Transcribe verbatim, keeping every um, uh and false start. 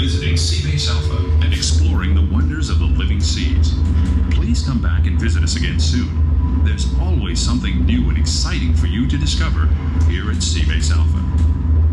visiting Seabase Alpha and exploring the wonders of the living seas. Please come back and visit us again soon. There's always something new and exciting for you to discover here at Seabase Alpha.